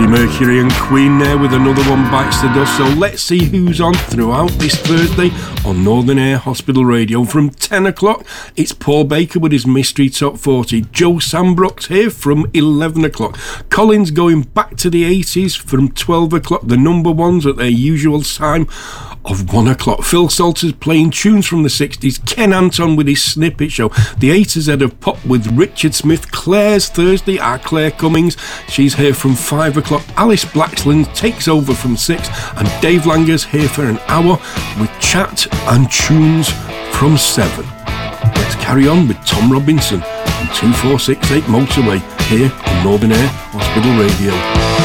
Freddie Mercury and Queen there with Another One Bites the Dust. So let's see who's on throughout this Thursday on Northern Air Hospital Radio. From 10 o'clock, it's Paul Baker with his Mystery Top 40. Joe Sambrook's here from 11 o'clock. Colin's going back to the 80s from 12 o'clock. The number ones at their usual time of 1 o'clock. Phil Salter's playing tunes from the 60s. Ken Anton with his Snippet Show. The A to Z of Pop with Richard Smith. Claire's Thursday, our Claire Cummings. She's here from 5 o'clock. Alice Blaxland takes over from 6. And Dave Langer's here for an hour with chat and tunes from 7. Let's carry on with Tom Robinson and 2468 Motorway here on Northern Air Hospital Radio.